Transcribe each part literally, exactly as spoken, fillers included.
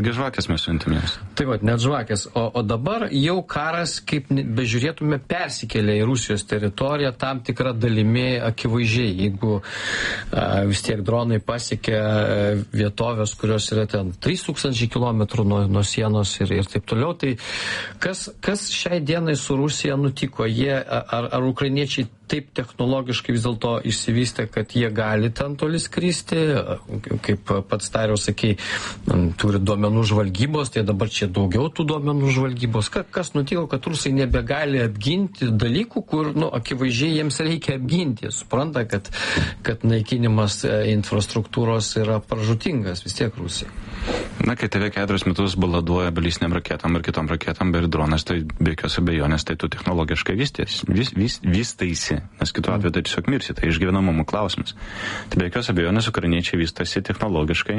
Žvakės mes siuntėm jiems. Tai va, net žvakės. O, o dabar jau karas, kaip bežiūrėtume, persikėlė į Rusijos teritoriją tam tikrą dalimi akivaizdžiai. Jeigu a, vis tiek dronai pasiekia vietovės, kurios yra ten trys tūkstančiai kilometrų nuo, nuo sienos ir, ir taip toliau, tai kas, kas šiai dienai su Rusija nutiko? Jie, ar, ar ukrainiečiai taip technologiškai vis dėlto išsivystė, kad jie gali ten toli skristi, kaip pats Dariau sakei, turi duomenų žvalgybos, tai dabar čia daugiau tų duomenų žvalgybos. Kas nutiko, kad rusai nebegali apginti dalykų, kur, nu, akivaizdžiai jiems reikia apginti. Supranta, kad, kad naikinimas infrastruktūros yra pražutingas vis tiek Rusija. Na, kai tave keturis metus baladuoja balistiniam raketam ir kitom raketam, ir dronas, tai be jokios abejonės, tai tu technologiškai vystys, vis, vis, vystaisi, nes kitu atveju tai tiesiog mirsi, tai išgyvenamumo klausimas. Tai be jokios abejonės ukrainiečiai vystosi technologiškai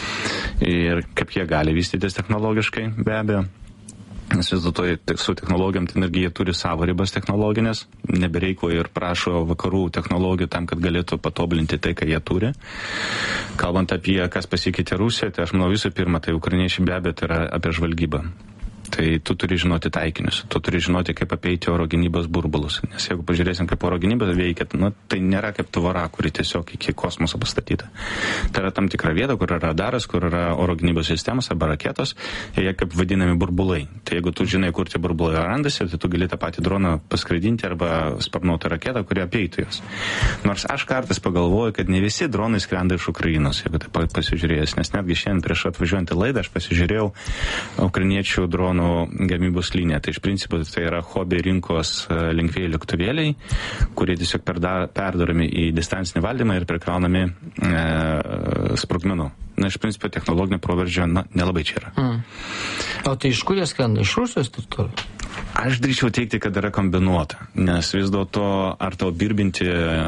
ir kaip jie gali vystytis technologiškai, be abejo. Nes vis dėlto su technologijom ten irgi jie turi savo ribas technologinės, nebereiko ir prašo vakarų technologijų tam, kad galėtų patobulinti tai, ką jie turi. Kalbant apie kas pasikeitė Rusijoje, tai aš manau visų pirma, tai ukrainiečiai be abejo tai yra apie žvalgybą. Tai tu turi žinoti taikinius, tu turi žinoti, kaip apeiti oro gynybos burbulus. Nes jeigu pažiūrėsim, kaip oro gynyba veikia, nu, tai nėra kaip tvora, kuri tiesiog iki kosmoso pastatyta. Tai yra tam tikra vieta, kur yra radaras, kur yra oro gynybos sistemos arba raketos, ir jie kaip vadinami burbulai. Tai jeigu tu žinai, kur tie burbulai randasi, tai tu gali tą patį droną paskraidinti arba sparnuoti raketą, kuri apeitų jos. Nors aš kartais pagalvoju, kad ne visi dronai skrenda iš Ukrainos, jeigu tai pasižiūrėjęs, nes netgi šiandien prieš atvažiuojant į laidą aš pasižiūrėjau ukrainiečių dronų gamybos liniją. Tai iš principo tai yra hobby rinkos lengvieji lėktuvėliai, kurie tiesiog perdaromi į distancinį valdymą ir prikraunami e, sprogmenų. Na, iš principo technologinio proveržio na, nelabai čia yra. Mm. O tai iš kur jie skrenda? Iš Rusijos teritorijos? Aš drįčiau teikti, kad yra kombinuota, nes vis dėlto ar tau birbinti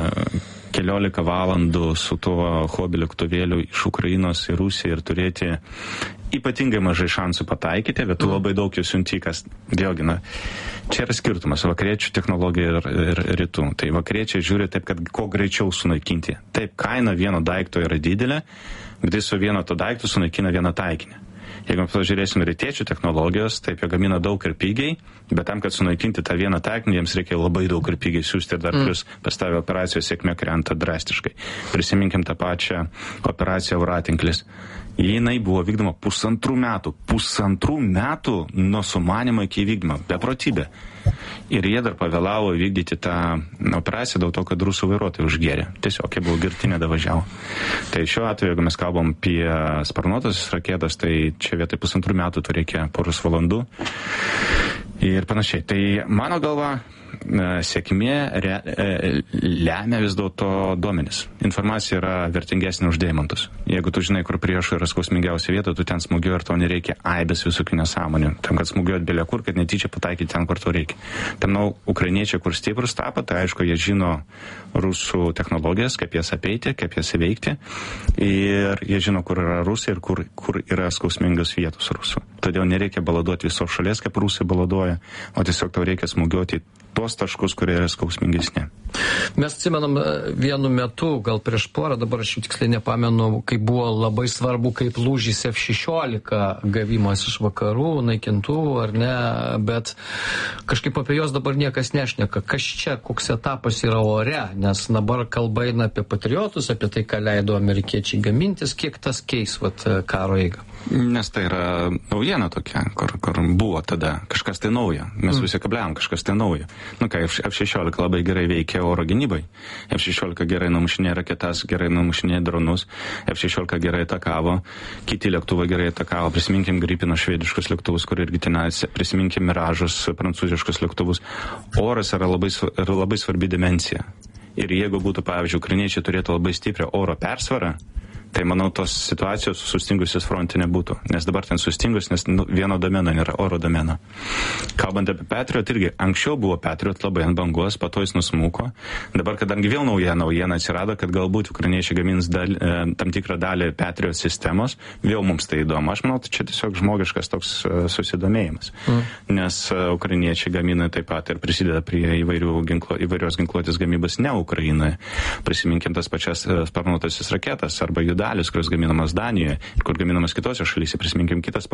keliolika valandų su tuo hobby lėktuvėliu iš Ukrainos į Rusiją ir turėti ypatingai mažai šansų pataikyti, bet tu labai daug jų siunti, kas vėlgi, na, čia yra skirtumas vakariečių technologija ir, ir rytų. Tai vakariečiai žiūri taip, kad kuo greičiau sunaikinti. Taip, kaina vieno daikto yra didelė, bet jis su vieno to daiktų sunaikina vieną taikinį. Jeigu mes pažiūrėsim rytiečių technologijos, taip jie gamina daug ir pigiai, bet tam, kad sunaikinti tą vieną taikinį, jiems reikia labai daug ir pigiai siūsti ir dar plus pastavę operacijos sėkmė krenta drastiškai. Prisiminkim tą pačią operaciją Voratinklis. Jinai buvo vykdoma pusantrų metų. Pusantrų metų nuo sumanimo iki vykdymo. Beprotybė. Ir jie dar pavėlavo vykdyti tą operaciją dėl to, kad rusų vairuotojai užgėrė. Tiesiog jie buvo girti, nedavažiavo. Tai šiuo atveju, jeigu mes kalbam apie sparnuotasias raketas, tai čia vietoj pusantrų metų to reikia poros valandų. Ir panašiai. Tai mano galva, sėkmė re, lemia vis dėlto duomenis. Informacija yra vertingesnė už deimantus. Jeigu tu žinai, kur priešų yra skausmingiausia vieta, tu ten smūgiuoji ir tau nereikia aibės visokių nesąmonių. Tam, kad smūgiuot bėlė kur, kad netyčia pataikyti ten, kur to reikia. Tam, na, ukrainiečiai, kur stiprus tapo, tai aišku, jie žino rusų technologijas, kaip jas apeiti, kaip jas įveikti. Ir jie žino, kur yra rusai ir kur, kur yra skausmingas vietos rusų. Todėl nereikia baladuoti visos šalies, kaip rusai baladuoja, o tiesiog tau reikia smūgiuoti tuos taškus, kurie yra skausmingesni. Mes atsimenam vienu metu, gal prieš porą, dabar aš jau tiksliai nepamenu, kai buvo labai svarbu, kaip lūžys F šešiolika gavimas iš vakarų, naikintuvų ar ne, bet kažkaip apie jos dabar niekas nešneka. Kas čia, koks etapas yra ore, nes dabar kalba eina apie patriotus, apie tai, ką leido amerikiečiai gamintis, kiek tas keis vat, karo eigą. Nes tai yra naujiena tokia, kur, kur buvo tada kažkas tai nauja. Mes mm. visi kabliavom kažkas tai nauja. Nu ką, F šešiolika labai gerai veikia oro gynybai. F šešiolika gerai numušinėja raketas, gerai numušinėja dronus. F šešiolika gerai atakavo, kiti lėktuvai gerai atakavo. Prisiminkim Gripino švediškus lėktuvus, kur irgi tenais, prisiminkim Miražus, prancūziškus lėktuvus. Oras yra labai, yra labai svarbi dimensija. Ir jeigu būtų, pavyzdžiui, ukrainiečiai turėtų labai stiprią oro persvarą, tai, manau, tos situacijos sustingusios fronte nebūtų. Nes dabar ten sustingus, nes nu, vieno domeno nėra, oro domeno. Kalbant apie Patriot, irgi anksčiau buvo Patriot labai ant bangos, po to jis nusmuko. Dabar, kadangi vėl nauja naujiena atsirado, kad galbūt ukrainiečiai gamins dal, e, tam tikrą dalį Patriot sistemos, vėl mums tai įdomu. Aš manau, tai čia tiesiog žmogiškas toks e, susidomėjimas. Mm. Nes e, ukrainiečiai gamina taip pat ir prisideda prie įvairių ginklo, įvairios ginkluotės gamybos ne Ukrainoje. Prisiminkim tas pačias e, sparnuotąsias raketas arba juda medalius, kurios gaminamas Danijoje, kur gaminamas kitose šalyse, prisiminkim kitas